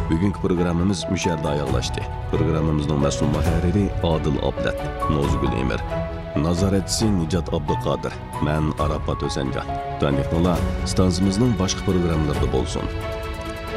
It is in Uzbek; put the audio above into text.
Bugungi programmamiz musharda oyoqlashdi. Programmamizning mas'ul muharriri Odil Ablat, Nozgul Emir, nazoratchisi Nijat Abduqodir, men Arafat O'sanjon. Tandiqlar, stansimizning boshqa programmalarida bo'lsin.